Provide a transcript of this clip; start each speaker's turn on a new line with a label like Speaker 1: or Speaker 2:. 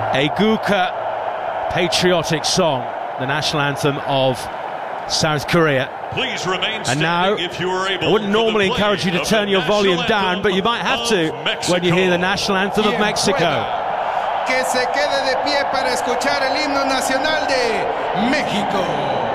Speaker 1: A Gukha patriotic song, the national anthem of South Korea.
Speaker 2: Please remain
Speaker 1: and now,
Speaker 2: if you are able,
Speaker 1: I wouldn't normally encourage you to turn your volume down, but you might have to when you hear the national anthem of Mexico.
Speaker 3: Que se quede de pie para escuchar el himno nacional de México.